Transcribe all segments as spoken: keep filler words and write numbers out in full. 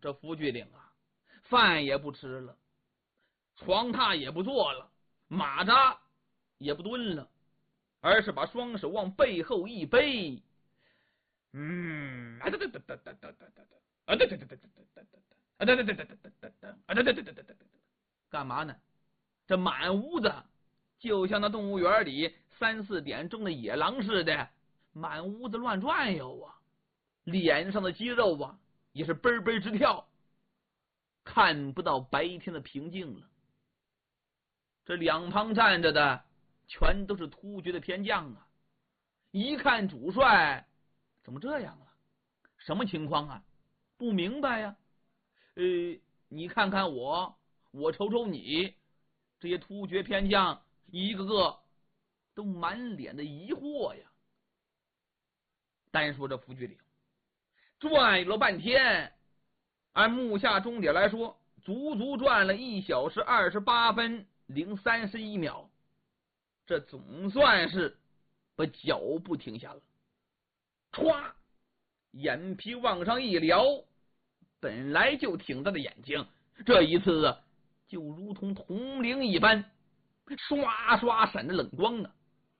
这福聚领啊，饭也不吃了，床榻也不坐了，马扎也不蹲了，而是把双手往背后一背，嗯，啊对对对对对对对对，啊对对对对对对对对，啊对对对对对对对对，啊对对对对对对对，干嘛呢？这满屋子就像那动物园里三四点钟的野狼似的，满屋子乱转悠啊，脸上的肌肉啊也是嘣嘣直跳，看不到白天的平静了。这两旁站着的全都是突厥的偏将啊，一看主帅怎么这样了？什么情况啊？不明白呀。呃，你看看我，我瞅瞅你，这些突厥偏将一个个都满脸的疑惑呀。单说这福聚领转悠了半天，按目下钟点来说，足足转了一小时二十八分零三十一秒，这总算是把脚步停下了。歘，眼皮往上一撩，本来就挺大的眼睛，这一次啊，就如同铜铃一般，刷刷闪着冷光啊！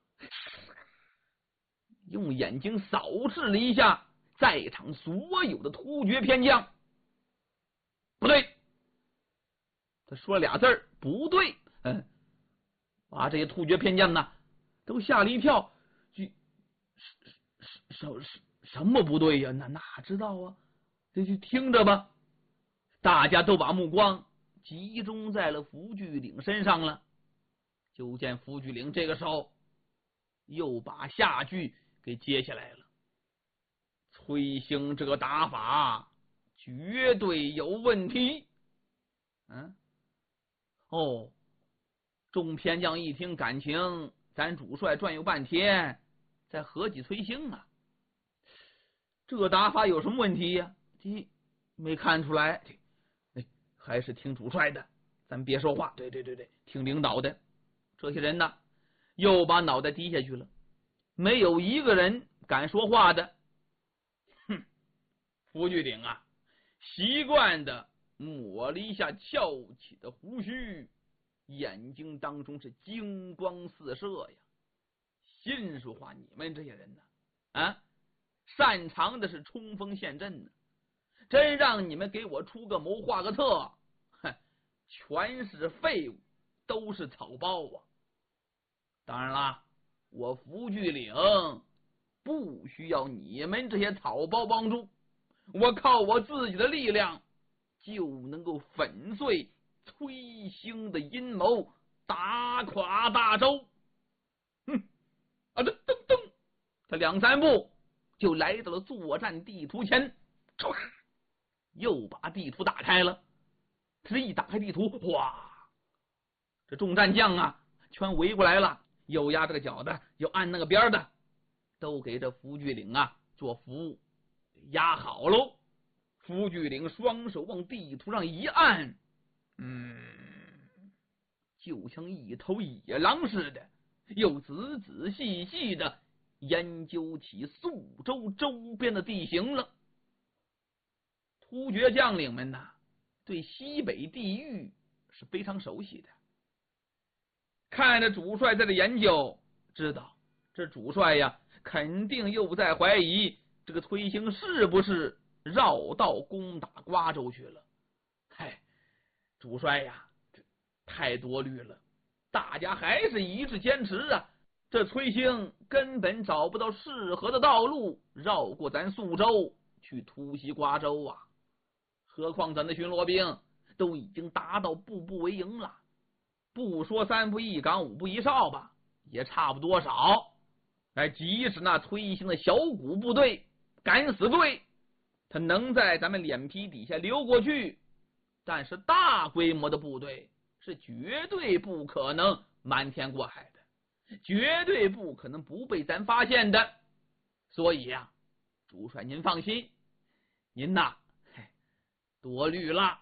用眼睛扫视了一下在场所有的突厥偏将，不对，他说了俩字儿，不对，嗯，把这些突厥偏将呢都吓了一跳，就什什什么不对呀？那哪知道啊？这就听着吧。大家都把目光集中在了福聚领身上了。就见福聚领这个时候又把下句给接下来了。崔兴这个打法绝对有问题。嗯，哦，众偏将一听，感情咱主帅转悠半天，在合计崔兴啊，这打法有什么问题呀？这没看出来，哎，还是听主帅的，咱别说话。对对对对，听领导的。这些人呢，又把脑袋低下去了，没有一个人敢说话的。哼，福聚领啊，习惯的抹了一下翘起的胡须，眼睛当中是金光四射呀。心说话，你们这些人呢，啊，擅长的是冲锋陷阵呢，真让你们给我出个谋划个策，哼，全是废物，都是草包啊！当然啦，我福聚领不需要你们这些草包帮助，我靠我自己的力量就能够粉碎崔兴的阴谋，打垮大周。哼，啊，噔噔噔，他两三步就来到了作战地图前，唰，又把地图打开了。这一打开地图，哇，这众战将啊，全围过来了，有压这个脚的，有按那个边的，都给这福聚领啊做服务，压好喽。福聚领双手往地图上一按，嗯，就像一头野狼似的，又仔仔细细的研究起宿州周边的地形了。突厥将领们呐，对西北地域是非常熟悉的，看着主帅在这研究，知道这主帅呀肯定又在怀疑这个崔兴是不是绕道攻打瓜州去了。嗨，主帅呀太多虑了，大家还是一致坚持啊，这崔兴根本找不到适合的道路绕过咱宿州去突袭瓜州啊。何况咱的巡逻兵都已经达到步步为营了，不说三步一岗五步一哨吧，也差不多少。哎，即使那崔兴的小股部队敢死队，他能在咱们脸皮底下溜过去，但是大规模的部队是绝对不可能瞒天过海的，绝对不可能不被咱发现的。所以呀、啊，主帅您放心，您呐多虑了。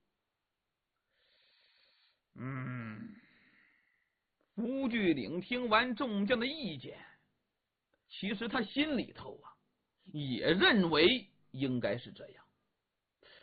嗯，福聚领听完众将的意见，其实他心里头啊也认为应该是这样，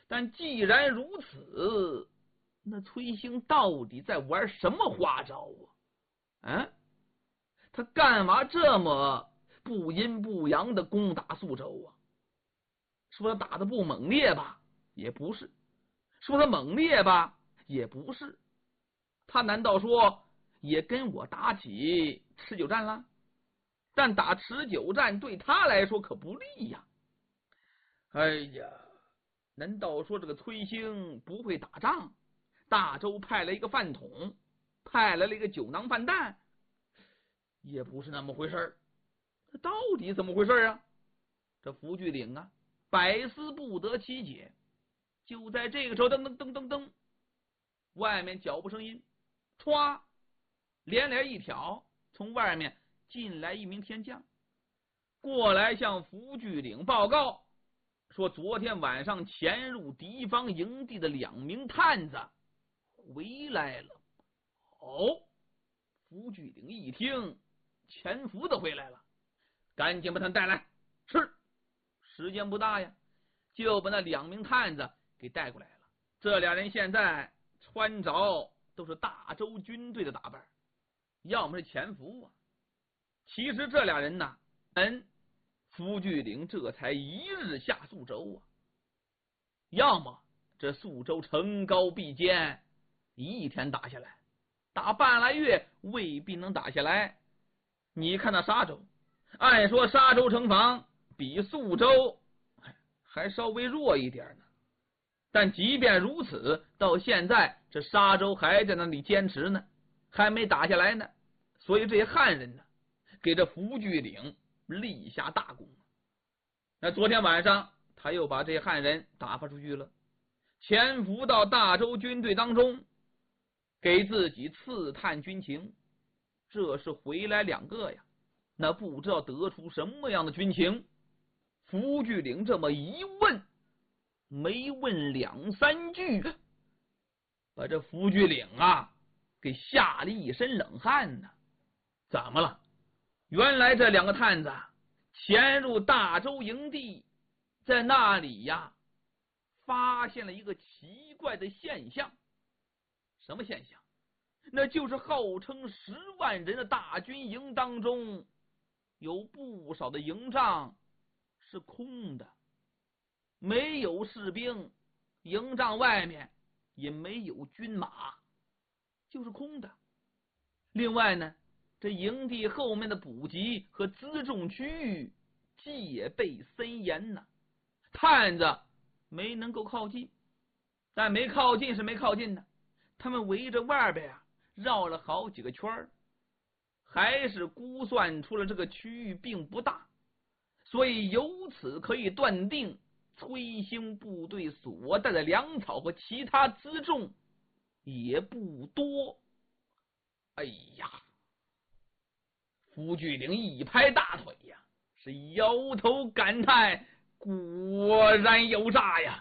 但既然如此，那崔兴到底在玩什么花招啊？啊，他干嘛这么不阴不阳的攻打宿州啊？说他打的不猛烈吧，也不是；说他猛烈吧，也不是。他难道说也跟我打起持久战了？但打持久战对他来说可不利呀！哎呀，难道说这个崔兴不会打仗？大周派来一个饭桶，派来了一个酒囊饭蛋，也不是那么回事儿。这到底怎么回事啊？这福聚岭啊，百思不得其解。就在这个时候，噔噔噔噔噔，外面脚步声音，歘，连连一挑，从外面进来一名天将，过来向福聚岭报告说，昨天晚上潜入敌方营地的两名探子回来了。哦，福聚岭一听，潜伏的回来了，赶紧把他们带来。是，时间不大呀，就把那两名探子给带过来了。这俩人现在穿着都是大周军队的打扮，要么是潜伏啊。其实这俩人呢，嗯，福聚岭这才一日下宿州啊，要么这宿州城高壁坚，一天打下来，打半来月未必能打下来。你看那沙州，按说沙州城防比宿州还稍微弱一点呢，但即便如此，到现在这沙州还在那里坚持呢，还没打下来呢。所以这些汉人呢，给这福聚岭立下大功。那昨天晚上他又把这些汉人打发出去了，潜伏到大周军队当中，给自己刺探军情。这是回来两个呀，那不知道得出什么样的军情。福聚岭这么一问，没问两三句，把这福聚岭啊给吓了一身冷汗呢。怎么了？原来这两个探子潜入大周营地，在那里呀发现了一个奇怪的现象。什么现象？那就是号称十万人的大军营当中，有不少的营帐是空的，没有士兵，营帐外面也没有军马，就是空的。另外呢，这营地后面的补给和辎重区域戒备森严呢，探子没能够靠近。但没靠近是没靠近呢，他们围着外边啊绕了好几个圈，还是估算出了这个区域并不大，所以由此可以断定崔兴部队所带的粮草和其他辎重也不多。哎呀，福聚岭一拍大腿呀，是摇头感叹，果然有诈呀。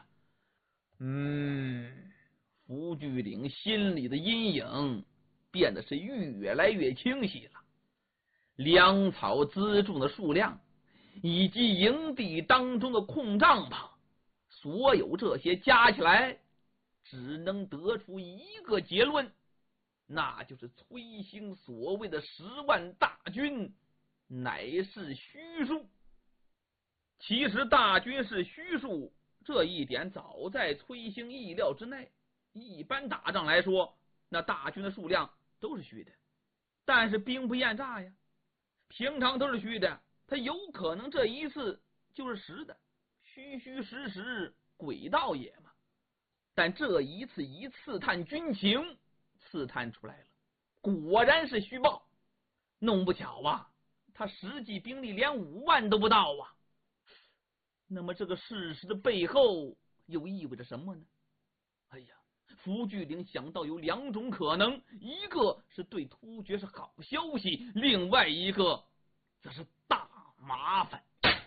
嗯，福聚岭心里的阴影变得是越来越清晰了。粮草辎重的数量以及营地当中的空帐篷，所有这些加起来，只能得出一个结论，那就是崔兴所谓的十万大军乃是虚数。其实大军是虚数，这一点早在崔兴意料之内。一般打仗来说，那大军的数量都是虚的，但是兵不厌诈呀，平常都是虚的，他有可能这一次就是实的，虚虚实实，诡道也嘛。但这一次一刺探军情，刺探出来了，果然是虚报。弄不巧啊，他实际兵力连五万都不到啊。那么这个事实的背后又意味着什么呢？哎呀，福聚岭想到有两种可能，一个是对突厥是好消息，另外一个则是大麻烦。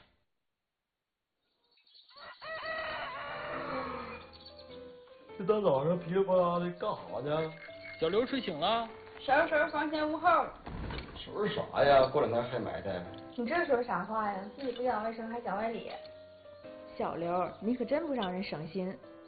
这大早上噼里啪啦的干啥呢？ 小刘睡醒了， 收拾收拾房前屋后。 收拾啥呀？过两天还埋汰。 你这说啥话呀？自己不讲卫生还讲外理。 小刘，你可真不让人省心。